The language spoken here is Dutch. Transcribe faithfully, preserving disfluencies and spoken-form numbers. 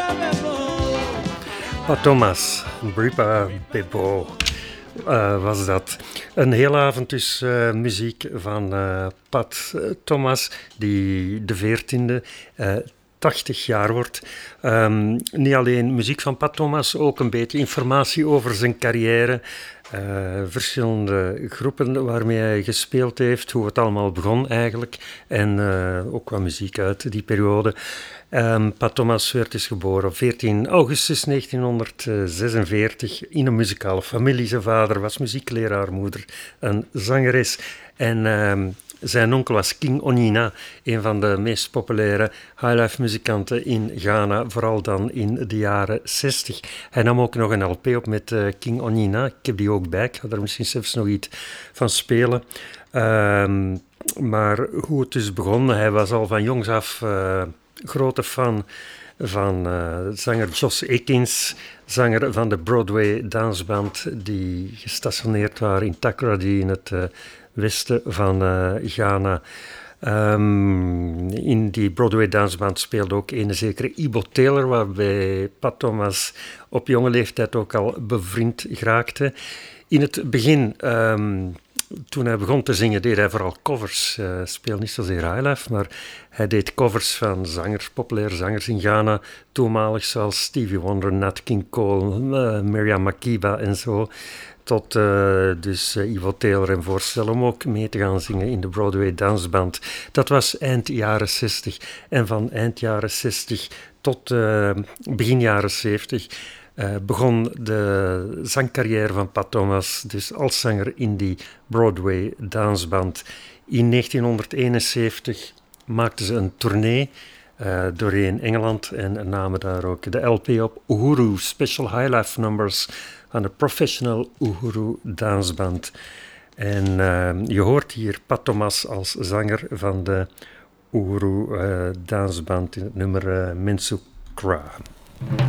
Pat Thomas, Bripa Bebo uh, was dat. Een hele avond dus uh, muziek van uh, Pat Thomas, die de veertiende, uh, tachtig jaar wordt. Um, niet alleen muziek van Pat Thomas, ook een beetje informatie over zijn carrière. Uh, verschillende groepen waarmee hij gespeeld heeft, hoe het allemaal begon eigenlijk. En uh, ook wat muziek uit die periode. Um, Pat Thomas werd dus geboren op veertien augustus negentienhonderdzesenveertig in een muzikale familie. Zijn vader was muziekleraar, moeder een zangeres. En um, zijn onkel was King Onyina, een van de meest populaire highlife muzikanten in Ghana, vooral dan in de jaren zestig. Hij nam ook nog een L P op met uh, King Onyina. Ik heb die ook bij, ik ga er misschien zelfs nog iets van spelen. Um, maar hoe het dus begon, hij was al van jongs af uh, grote fan van uh, zanger Joss Ekins, zanger van de Broadway dansband die gestationeerd waren in Takoradi in het uh, westen van uh, Ghana. Um, in die Broadway dansband speelde ook een zekere Ibo Taylor, waarbij Pat Thomas op jonge leeftijd ook al bevriend geraakte. In het begin, um, toen hij begon te zingen, deed hij vooral covers. Hij uh, speelde niet zozeer highlife, maar hij deed covers van zangers, populaire zangers in Ghana, toenmalig zoals Stevie Wonder, Nat King Cole, uh, Miriam Makeba en zo. Tot uh, dus uh, Ivo Taylor hem voorstellen om ook mee te gaan zingen in de Broadway dansband. Dat was eind jaren zestig. En van eind jaren zestig tot uh, begin jaren zeventig uh, begon de zangcarrière van Pat Thomas dus als zanger in die Broadway dansband. In negentienhonderdeenenzeventig maakten ze een tournee Uh, doorheen Engeland en namen daar ook de L P op, Uhuru, Special Highlife Numbers van de Professional Uhuru Dansband. En uh, je hoort hier Pat Thomas als zanger van de Uhuru uh, Dansband in het nummer uh, Mensukra.